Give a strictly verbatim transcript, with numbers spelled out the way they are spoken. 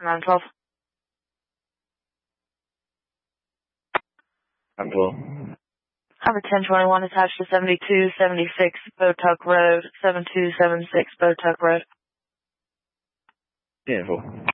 nine twelve. nine twelve. Have a ten twenty-one attached to seventy-two seventy-six Botuck Road, seven two seven six Botuck Road. ten four.